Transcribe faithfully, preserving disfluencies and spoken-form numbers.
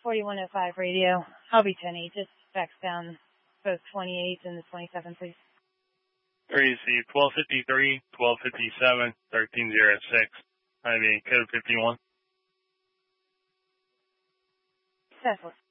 forty-one oh five radio. I'll be ten eight. Just fax down both twenty-eight and the twenty-seven, please. Receive twelve fifty-three, twelve fifty-seven, thirteen oh six. I mean, code fifty-one. Cecil.